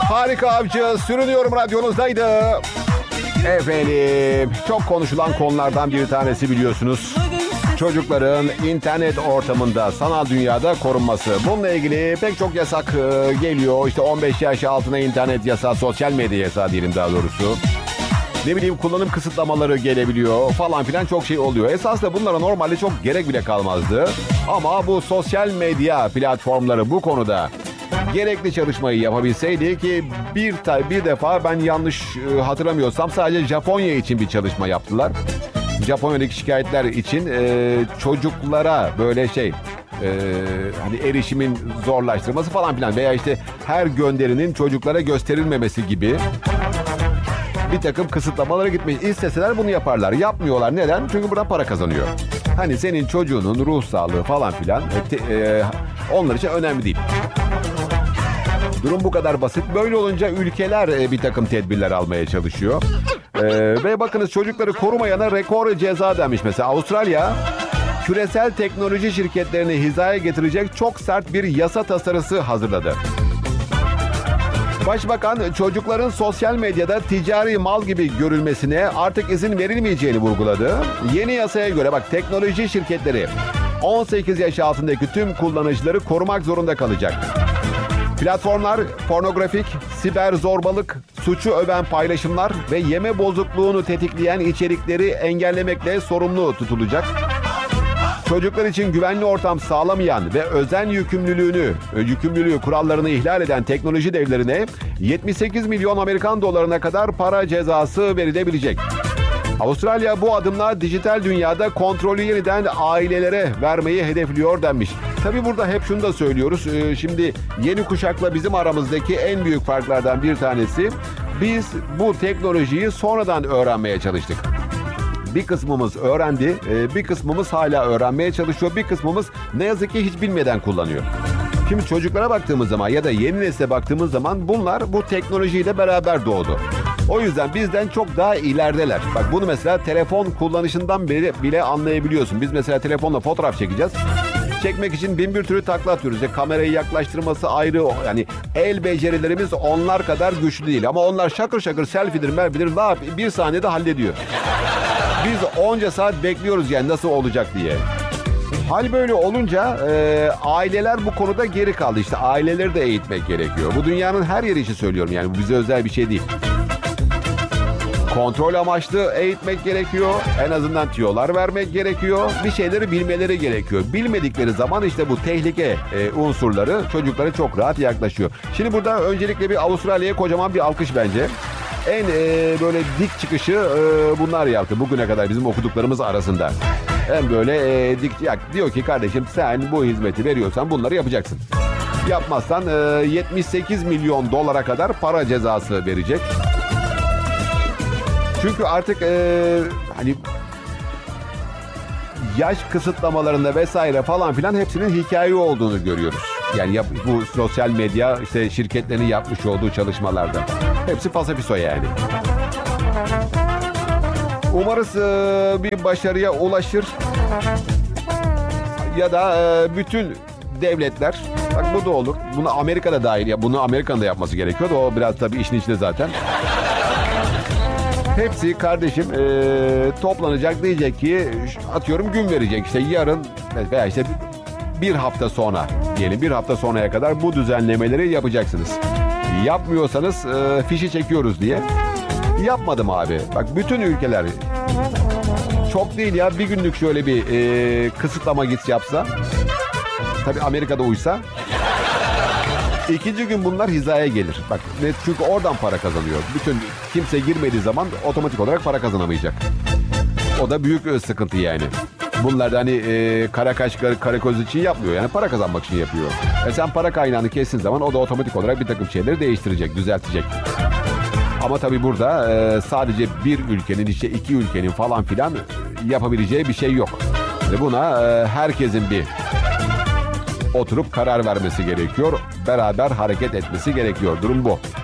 Harika Avcı sürünüyorum radyonuzdaydı. Efendim, çok konuşulan konulardan bir tanesi biliyorsunuz. Çocukların internet ortamında, sanal dünyada korunması. Bununla ilgili pek çok yasak geliyor. İşte 15 yaş altına internet yasağı, sosyal medya yasağı diyelim daha doğrusu. Ne bileyim, kullanım kısıtlamaları gelebiliyor falan filan, çok şey oluyor. Esasında bunlara normalde çok gerek bile kalmazdı. Ama bu sosyal medya platformları bu konuda gerekli çalışmayı yapabilseydi ki bir defa ben yanlış hatırlamıyorsam sadece Japonya için bir çalışma yaptılar. Japonya'daki şikayetler için çocuklara böyle hani erişimin zorlaştırılması falan filan veya işte her gönderinin çocuklara gösterilmemesi gibi bir takım kısıtlamalara gitmeyi isteseler bunu yaparlar. Yapmıyorlar. Neden? Çünkü buradan para kazanıyor. Hani senin çocuğunun ruh sağlığı falan filan onlar için önemli değil. Durum bu kadar basit. Böyle olunca ülkeler bir takım tedbirler almaya çalışıyor. Ve bakınız, çocukları korumayana rekor ceza demiş. Mesela Avustralya küresel teknoloji şirketlerini hizaya getirecek çok sert bir yasa tasarısı hazırladı. Başbakan çocukların sosyal medyada ticari mal gibi görülmesine artık izin verilmeyeceğini vurguladı. Yeni yasaya göre teknoloji şirketleri 18 yaş altındaki tüm kullanıcıları korumak zorunda kalacak. Platformlar pornografik, siber zorbalık, suçu öven paylaşımlar ve yeme bozukluğunu tetikleyen içerikleri engellemekle sorumlu tutulacak. Çocuklar için güvenli ortam sağlamayan ve özen yükümlülüğü kurallarını ihlal eden teknoloji devlerine 78 milyon Amerikan dolarına kadar para cezası verilebilecek. Avustralya bu adımla dijital dünyada kontrolü yeniden ailelere vermeyi hedefliyor denmiş. Tabii burada hep şunu da söylüyoruz. Şimdi yeni kuşakla bizim aramızdaki en büyük farklardan bir tanesi, biz bu teknolojiyi sonradan öğrenmeye çalıştık. Bir kısmımız öğrendi, bir kısmımız hala öğrenmeye çalışıyor, bir kısmımız ne yazık ki hiç bilmeden kullanıyor. Şimdi çocuklara baktığımız zaman ya da yeni nesle baktığımız zaman bunlar bu teknolojiyle beraber doğdu. O yüzden bizden çok daha ilerideler. Bak, bunu mesela telefon kullanışından bile anlayabiliyorsun. Biz mesela telefonla fotoğraf çekeceğiz. Çekmek için bin bir türlü takla atıyoruz. Kamerayı yaklaştırması ayrı. Yani el becerilerimiz onlar kadar güçlü değil. Ama onlar şakır şakır selfie'dir bir saniyede hallediyor. Biz onca saat bekliyoruz yani nasıl olacak diye. Hal böyle olunca aileler bu konuda geri kaldı. İşte aileleri de eğitmek gerekiyor. Bu dünyanın her yeri için söylüyorum, yani bu bize özel bir şey değil. Kontrol amaçlı eğitmek gerekiyor. En azından tüyolar vermek gerekiyor. Bir şeyleri bilmeleri gerekiyor. Bilmedikleri zaman işte bu tehlike unsurları çocuklara çok rahat yaklaşıyor. Şimdi burada öncelikle bir Avustralya'ya kocaman bir alkış bence. En böyle dik çıkışı bunlar yaptı bugüne kadar bizim okuduklarımız arasında. En böyle diyor ki kardeşim, sen bu hizmeti veriyorsan bunları yapacaksın. Yapmazsan 78 milyon dolara kadar para cezası verecek. Çünkü artık hani yaş kısıtlamalarında vesaire falan filan hepsinin hikaye olduğunu görüyoruz. Yani bu sosyal medya işte şirketlerin yapmış olduğu çalışmalarda. Hepsi fasafiso yani. Umarız bir başarıya ulaşır. Ya da bütün devletler, bak bu da olur. Bunu Amerika'da dahil, ya bunu Amerika'nın da yapması gerekiyordu. O biraz tabii işin içinde zaten. Hepsi kardeşim toplanacak, diyecek ki atıyorum gün verecek, işte yarın veya işte bir hafta sonra diyelim, bir hafta sonraya kadar bu düzenlemeleri yapacaksınız. Yapmıyorsanız fişi çekiyoruz diye. Yapmadım abi. Bak bütün ülkeler çok değil ya, bir günlük şöyle bir kısıtlama yapsa, tabii Amerika'da uysa, İkinci gün bunlar hizaya gelir. Bak, çünkü oradan para kazanıyor. Bütün kimse girmediği zaman otomatik olarak para kazanamayacak. O da büyük sıkıntı yani. Bunlar da hani kara kaş kara göz için yapmıyor. Yani para kazanmak için yapıyor. Sen para kaynağını kestiğin zaman o da otomatik olarak bir takım şeyleri değiştirecek, düzeltecek. Ama tabii burada sadece bir ülkenin, işte iki ülkenin falan filan yapabileceği bir şey yok. Ve buna herkesin bir oturup karar vermesi gerekiyor. Beraber hareket etmesi gerekiyor. Durum bu.